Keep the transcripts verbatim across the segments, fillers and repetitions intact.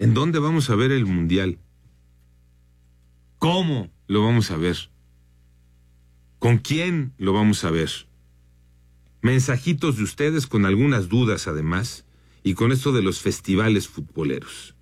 ¿En dónde vamos a ver el Mundial? ¿Cómo lo vamos a ver? ¿Con quién lo vamos a ver? Mensajitos de ustedes con algunas dudas además, y con esto de los festivales futboleros.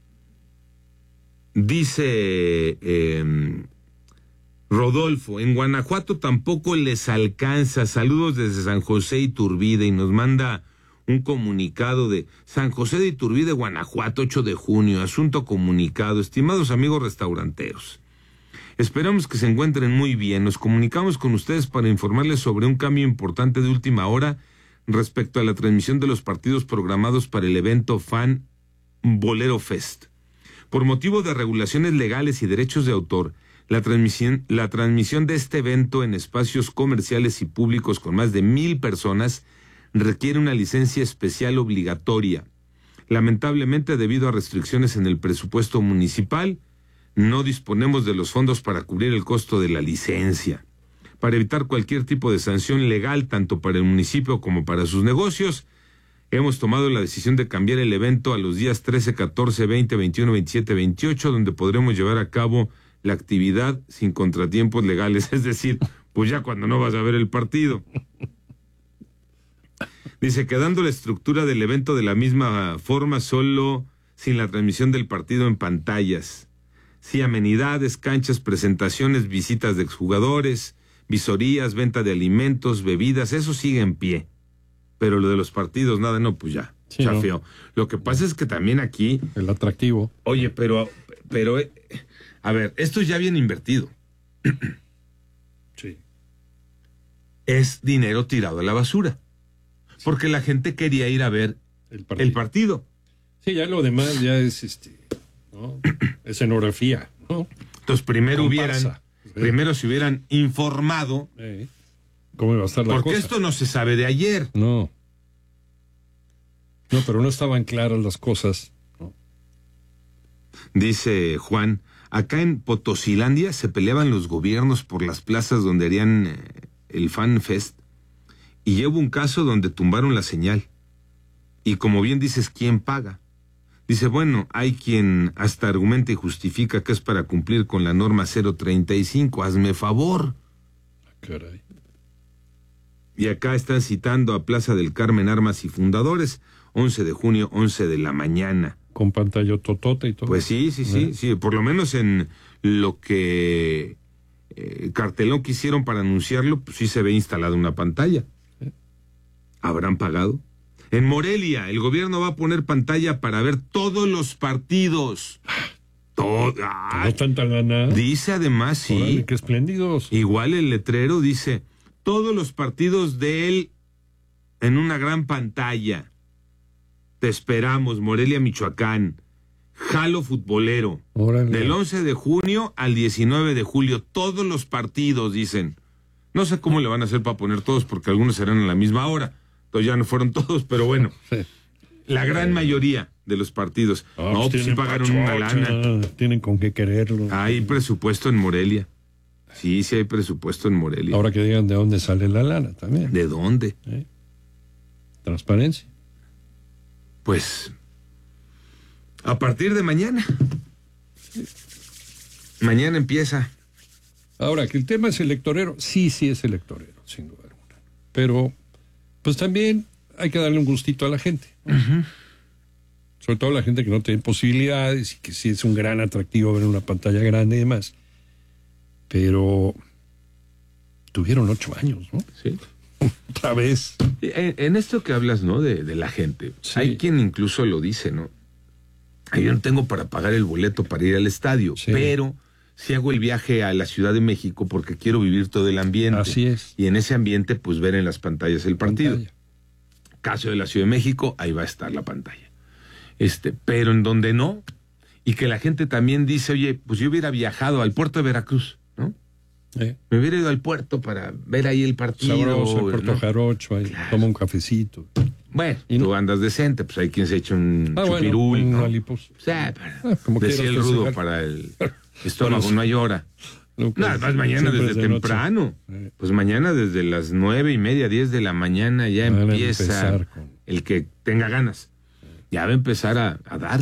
Dice eh, Rodolfo, en Guanajuato tampoco les alcanza. Saludos desde San José Iturbide, y nos manda un comunicado de San José de Iturbide, Guanajuato, ocho de junio, asunto comunicado. Estimados amigos restauranteros, esperamos que se encuentren muy bien. Nos comunicamos con ustedes para informarles sobre un cambio importante de última hora respecto a la transmisión de los partidos programados para el evento Fan Bolero Fest. Por motivo de regulaciones legales y derechos de autor, la transmisión, la transmisión de este evento en espacios comerciales y públicos con más de mil personas requiere una licencia especial obligatoria. Lamentablemente, debido a restricciones en el presupuesto municipal, no disponemos de los fondos para cubrir el costo de la licencia. Para evitar cualquier tipo de sanción legal, tanto para el municipio como para sus negocios, hemos tomado la decisión de cambiar el evento a los días trece, catorce, veinte, veintiuno, veintisiete, veintiocho, donde podremos llevar a cabo la actividad sin contratiempos legales, es decir, pues ya cuando no vas a ver el partido. Dice, quedando la estructura del evento de la misma forma, solo sin la transmisión del partido en pantallas. Sí, amenidades, canchas, presentaciones, visitas de exjugadores, visorías, venta de alimentos, bebidas, eso sigue en pie. Pero lo de los partidos, nada, no, pues ya, sí, ya no. feo. Lo que pasa es que también aquí... El atractivo. Oye, pero, pero, eh, a ver, esto ya viene invertido. Sí. Es dinero tirado a la basura. Porque la gente quería ir a ver El partido. el partido. Sí, ya lo demás ya es, este, ¿no? Escenografía, ¿no? Entonces, primero Comparsa. hubieran, Sí. primero se hubieran informado, Eh, ¿Cómo iba a estar la porque cosa? esto no se sabe de ayer. No. No, pero no estaban claras las cosas. ¿No? Dice Juan, acá en Potosilandia se peleaban los gobiernos por las plazas donde harían eh, el Fan Fest, y llevo un caso donde tumbaron la señal. Y como bien dices, ¿quién paga? Dice, bueno, hay quien hasta argumenta y justifica que es para cumplir con la norma cero treinta y cinco, hazme favor. Caray. Y acá están citando a Plaza del Carmen Armas y Fundadores, once de junio, once de la mañana. Con pantalla totote y todo. Pues sí, sí, sí, ¿Eh? sí, por lo menos en lo que eh, cartelón que hicieron para anunciarlo, pues sí se ve instalada una pantalla. ¿Eh? ¿Habrán pagado? En Morelia, el gobierno va a poner pantalla para ver todos los partidos. Todo. No tanta lana. Dice además, sí. Órale, qué espléndidos. Igual el letrero dice, todos los partidos de él en una gran pantalla. Te esperamos, Morelia, Michoacán. Jalo futbolero. Órale. Del once de junio al diecinueve de julio. Todos los partidos, dicen. No sé cómo le van a hacer para poner todos, porque algunos serán a la misma hora. Entonces ya no fueron todos, pero bueno. Sí. La gran mayoría de los partidos. Ah, No, pues sí tienen pagaron pachocha, una lana. Tienen con qué quererlo. Hay presupuesto en Morelia. Sí, sí hay presupuesto en Morelia. Ahora que digan de dónde sale la lana también. ¿De dónde? ¿Eh? Transparencia. Pues a partir de mañana. Mañana empieza. Ahora, que el tema es electorero, sí, sí es electorero, sin duda alguna. Pero, pues también hay que darle un gustito a la gente. ¿no? Uh-huh. Sobre todo a la gente que no tiene posibilidades y que sí es un gran atractivo ver una pantalla grande y demás. Pero tuvieron ocho años, ¿no? Sí. Otra vez. En, en esto que hablas, ¿no? De, de la gente. Sí. Hay quien incluso lo dice, ¿no? Yo no tengo para pagar el boleto para ir al estadio, Sí. pero si hago el viaje a la Ciudad de México porque quiero vivir todo el ambiente. Así es. Y en ese ambiente, pues ver en las pantallas el partido. Pantalla. Caso de la Ciudad de México, ahí va a estar la pantalla. Este, pero en donde no, y que la gente también dice, oye, pues yo hubiera viajado al puerto de Veracruz, ¿no? ¿Eh? Me hubiera ido al puerto para ver ahí el partido. Sabroso, el Puerto ¿no? Jarocho, ahí Claro. toma un cafecito. Bueno, ¿Y tú no? andas decente, pues hay quien se echa un Ah, bueno, chupirul, un ¿no? alipos. O sea, para- Ah, como decía quieras el rudo, festejar. para el estómago, Por eso. no hay hora. No, Nada más mañana siempre desde es de noche. temprano. Eh. Pues mañana desde las nueve y media, diez de la mañana ya Van a empieza empezar con- el que tenga ganas. Ya va a empezar a, a dar.